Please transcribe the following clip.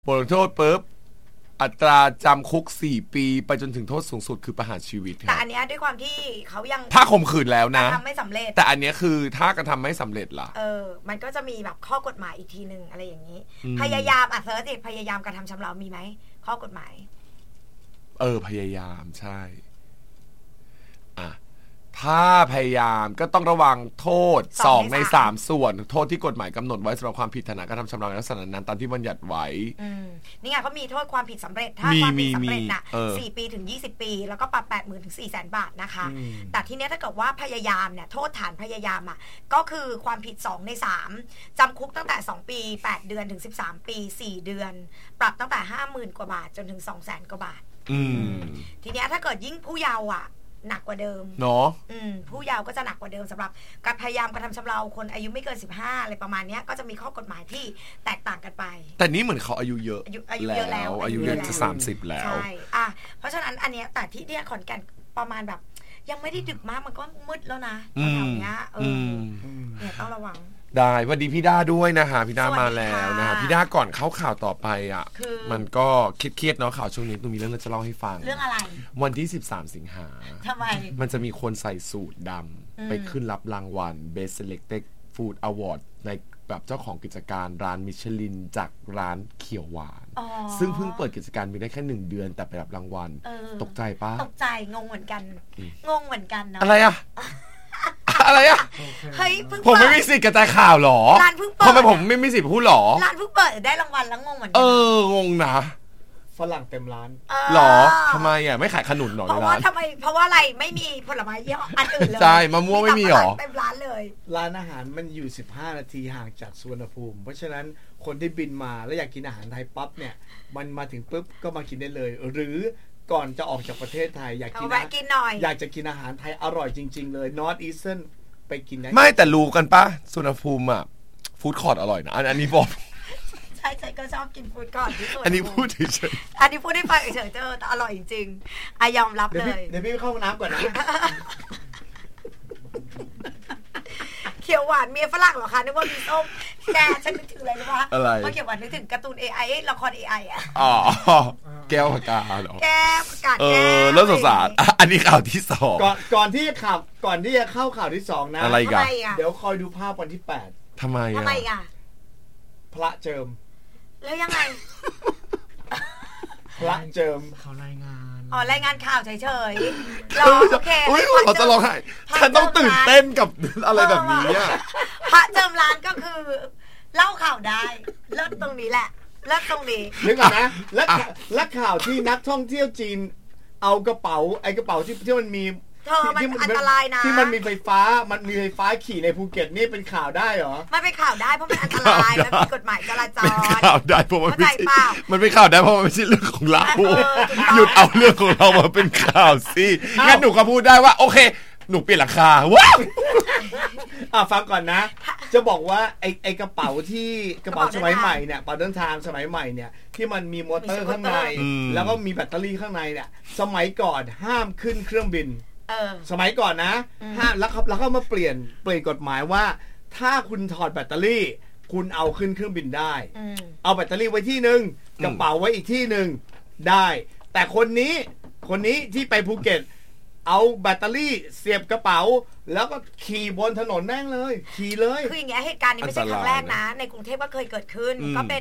บทลงโทษปุ๊บอัตราจำคุก4 ปีไปจนถึงโทษสูงสุดคือประหารชีวิตแต่อันนี้ด้วยความที่เขายังถ้าข่มขืนแล้วนะทำไม่สำเร็จแต่อันนี้คือถ้ากระทำไม่สำเร็จล่ะมันก็จะมีแบบข้อกฎหมายอีกทีนึงอะไรอย่างนี้พยายามเสิร์ชพยายามกระทำชำเรามีไหมข้อกฎหมายพยายามใช่ถ้าพยายามก็ต้องระวังโทษ2 ใน 3ส่วนโทษที่กฎหมายกำหนดไว้สำหรับความผิดฐานกระทำชำเราในลักษณะนั้นตามที่บัญญัติไว้นี่ไงเขามีโทษความผิดสำเร็จถ้าความผิดสำเร็จนะ4 ปีถึง20 ปีแล้วก็ปรับ 80,000 ถึง 400,000 บาทนะคะแต่ทีนี้ถ้าเกิดว่าพยายามเนี่ยโทษฐานพยายามก็คือความผิด2 ใน 3จำคุกตั้งแต่2 ปี8 เดือนถึง13 ปี4 เดือนปรับตั้งแต่ 50,000 กว่าบาทจนถึง 200,000 กว่าบาททีนี้ถ้าเกิดยิ่งผู้เยาว์หนักกว่าเดิมเนาะผู้เยาว์ก็จะหนักกว่าเดิมสำหรับการพยายามกระทำชำเราคนอายุไม่เกิน15อะไรประมาณนี้ก็จะมีข้อกฎหมายที่แตกต่างกันไปแต่นี้เหมือนเขาอายุเยอะแล้วอายุเยอะจะ30แล้วใช่เพราะฉะนั้นอันเนี้ยแต่ที่เนี่ยขอนแก่นประมาณแบบยังไม่ได้ดึกมากมันก็มืดแล้วนะแถวเนี้ยเนี่ยต้องระวังได้สวัสดีพี่ด้าด้วยนะฮะพี่ด้ามาแล้วนะฮะพี่ด้าก่อนเข้าข่าวต่อไปมันก็เครียดเนาะข่าวช่วงนี้ต้องมีเรื่องจะเล่าให้ฟังเรื่องอะไรวันที่13 สิงหาทำไมมันจะมีคนใส่สูทดำไปขึ้นรับรางวัล Best Selected Food Award ในแบบเจ้าของกิจการร้านมิชลินจากร้านเขียวหวานซึ่งเพิ่งเปิดกิจการมีได้แค่1 เดือนแต่ไปรับรางวัลตกใจปะตกใจงงเหมือนกันเนาะอะไรอะไรเฮ้ยผมไม่มีสิทธิ์กระจายข่าวหรอร้านเพิ่งเปิดทำไมผมไม่มีสิทธิ์พูดหรอร้านเพิ่งเปิดได้รางวัลแล้วงงเหมือนกังงนะฝรั่งเต็มร้านหรอทำไมไม่ขายขนุนหรอเพราะว่าเพราะว่าอะไรไม่มีผลไม้ยี่ห้ออันอื่นเลยใช่มะม่วงไม่มีหรอเต็มร้านเลยร้านอาหารมันอยู่15 นาทีห่างจากสุวรรณภูมิเพราะฉะนั้นคนที่บินมาแล้วอยากกินอาหารไทยปั๊บเนี่ยมันมาถึงปุ๊บก็มากินได้เลยหรือก่อนจะออกจากประเทศไทยอยากกินอยากจะกินอาหารไทยอร่อยจริงๆเลย North Easternไปกินไม่แต่รู้กันปะสุวรรณภูมิฟู้ดคอร์ทอร่อยนะอันนี้บอกใช่ก็ชอบกินฟู้ดคอร์ทที่สุดอันนี้พูดเฉยอันนี้พูดให้ฟังเฉยๆแต่อร่อยจริงๆยอมรับเลยเดี๋ยวพี่เข้าห้องน้ำก่อนนะเขียวหวานเมียฝรั่งเหรอคะนึกว่ามีส้มแกฉันนึกถึงอะไรรู้ปะเพราะเขียวหวานนึกถึงการ์ตูน AI ละคร AI แก้วผักกาดเหรอแก้วผักกาดแล้วสงสารอันนี้ข่าวที่2 ก่อนที่จะเข้าข่าวที่2นะอะไรกันเดี๋ยวคอยดูภาพวันที่8 ทำไมพระเจิมแล้วยังไงพระเจิมเขารายงานข่าวเฉยๆโอเคเขาจะร้องไห้ฉันต้องตื่นเต้นกับอะไรแบบนี้พระเจิมร้านก็คือเล่าข่าวได้เลิศตรงนี้แหละเลิศตรงนี้นึกออกนะและข่าวที่นักท่องเที่ยวจีนเอากระเป๋าที่มันมีอันตรายนะที่มันมีไฟฟ้าขี่ในภูเก็ตนี่เป็นข่าวได้เหรอมันเป็นข่าวได้เพราะมันอันตรายมันผิดกฎหมายจราจรข่าวได้เพราะมันไม่ใช่มันเป็นข่าวได้เพราะมันไม่ใช่เรื่องของเราหยุดเอาเรื่องของเรามาเป็นข่าวสิงั้นหนูก็พูดได้ว่าโอเคหนูเปลี่ยนราคาว้าวฟังก่อนนะจะบอกว่าไอกระเป๋าสมัยใหม่เนี่ยกระเป๋าเดินทางสมัยใหม่เนี่ยที่มันมีมอเตอร์ข้างในแล้วก็มีแบตเตอรี่ข้างในเนี่ยสมัยก่อนห้ามขึ้นเครื่องบินสมัยก่อนนะห้ามแล้วก็มาเปลี่ยนกฎหมายว่าถ้าคุณถอดแบตเตอรี่คุณเอาขึ้นเครื่องบินได้เอาแบตเตอรี่ไว้ที่นึงกระเป๋าไว้อีกที่นึงได้แต่คนนี้ที่ไปภูเก็ตเอาแบตเตอรี่เสียบกระเป๋าแล้วก็ขี่บนถนนแม่งเลยขี่เลยคืออย่างเงี้ยเหตุการณ์นี้ไม่ใช่ครั้งแรกนะในกรุงเทพก็เคยเกิดขึ้นก็เป็น